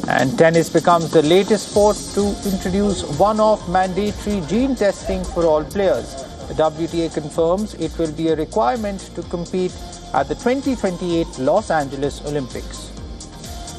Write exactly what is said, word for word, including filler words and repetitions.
And tennis becomes the latest sport to introduce one-off mandatory gene testing for all players. The W T A confirms it will be a requirement to compete at the twenty twenty-eight Los Angeles Olympics.